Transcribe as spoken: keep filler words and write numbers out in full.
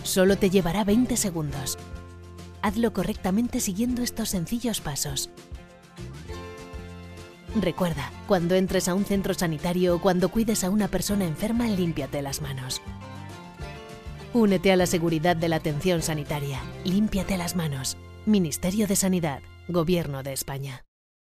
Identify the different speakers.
Speaker 1: Solo te llevará veinte segundos. Hazlo correctamente siguiendo estos sencillos pasos. Recuerda, cuando entres a un centro sanitario o cuando cuides a una persona enferma, límpiate las manos. Únete a la seguridad de la atención sanitaria. Límpiate las manos. Ministerio de Sanidad, Gobierno de España.